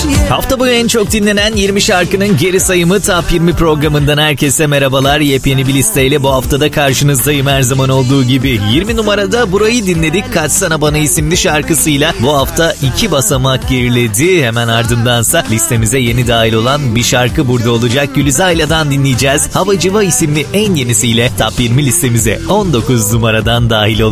Hafta boyu en çok dinlenen 20 şarkının geri sayımı Top 20 programından herkese merhabalar. Yepyeni bir listeyle bu haftada karşınızdayım her zaman olduğu gibi. 20 numarada Burayı dinledik, Kaçsana Bana isimli şarkısıyla. Bu hafta 2 basamak geriledi. Hemen ardındansa listemize yeni dahil olan bir şarkı burada olacak. Gülüzayla'dan dinleyeceğiz. Hava Civa isimli en yenisiyle Top 20 listemize 19 numaradan dahil olacak.